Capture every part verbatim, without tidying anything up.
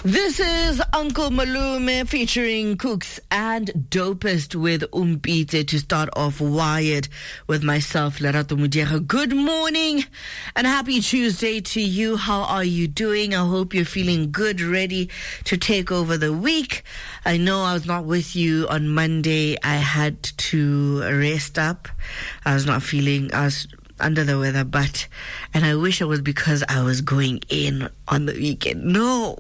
This is Uncle Malume featuring Cooks and Dopest with Umpite to start off Wired with myself, Lerato Mudera. Good morning and happy Tuesday to you. How are you doing? I hope you're feeling good, ready to take over the week. I know I was not with you on Monday. I had to rest up. I was not feeling, I was under the weather, but, and I wish it was because I was going in on the weekend. No.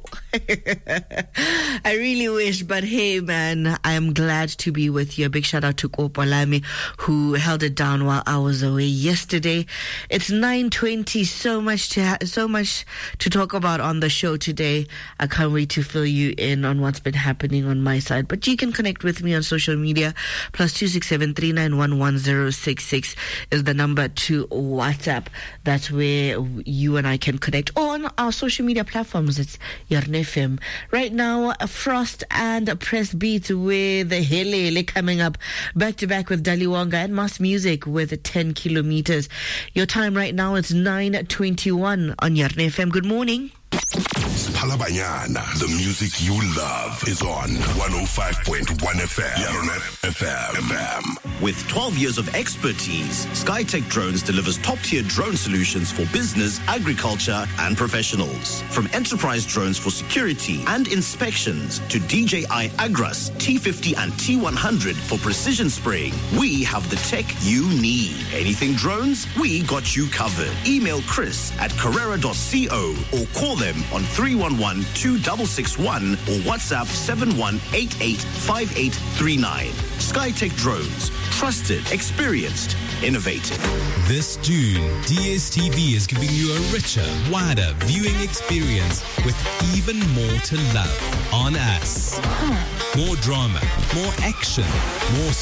I really wish, but hey man, I am glad to be with you. A big shout out to Kopalami who held it down while I was away yesterday. It's nine twenty, so much to ha- so much to talk about on the show today. I can't wait to fill you in on what's been happening on my side, but you can connect with me on social media. Plus two six seven three nine one one zero six six is the number to WhatsApp. That's where you and I can connect on our social media platforms. It's Yarn F M. Right now, Frost and Press Beats with Helele coming up back to back with Daliwonga and Mass Music with ten kilometers. Your time right now is nine twenty-one on Yarn F M. Good morning. Palabanyana, the music you love is on one oh five point one F M. Yarn F M. With twelve years of expertise, Skytech Drones delivers top-tier drone solutions for business, agriculture, and professionals. From enterprise drones for security and inspections to D J I Agras, T fifty and T one hundred for precision spraying, we have the tech you need. Anything drones, we got you covered. Email Chris at carrera dot co or call them on three one one two six six one or WhatsApp seven one eight eight five eight three nine. Skytech Drones. Trusted, experienced, innovative. This June, D S T V is giving you a richer, wider viewing experience with even more to love on us. More drama, more action, more